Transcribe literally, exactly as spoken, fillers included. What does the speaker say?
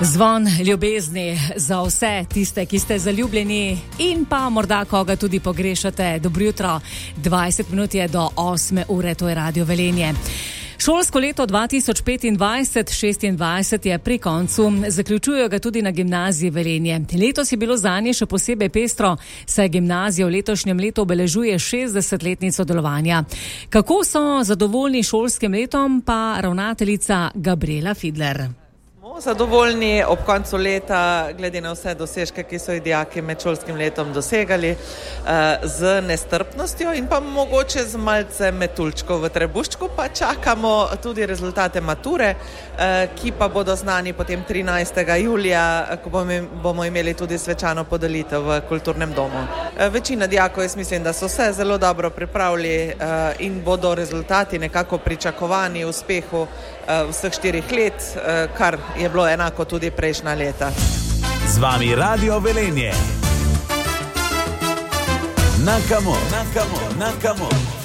Zvon ljubezni za vse tiste, ki ste zaljubljeni in pa morda koga tudi pogrešate. Dobro jutro, dvajset minut je do osme ure, to je Radio Velenje. Šolsko leto dva tisoč petindvajset šestindvajset je pri koncu, zaključujejo ga tudi na gimnaziji Velenje. Letos je bilo zanje še posebej pestro, saj gimnazija v letošnjem letu obeležuje šestdesetletnico delovanja. Kako so zadovoljni šolskim letom, pa ravnateljica Gabriela Fidler. Zadovoljni ob koncu leta, glede na vse dosežke, ki so jih dijaki med šolskim letom dosegali, z nestrpnostjo in pa mogoče z malce metuljčkov v trebuščku, pa čakamo tudi rezultate mature, ki pa bodo znani potem trinajstega julija, ko bomo imeli tudi svečano podelitev v kulturnem domu. Večina dijakov, jaz mislim, da so se zelo dobro pripravili in bodo rezultati nekako pričakovani uspehu vseh štirih let, kar je bilo enako tudi prejšnja leta. Z vami Radio Velenje. Na kamo, na kamo, na kamo.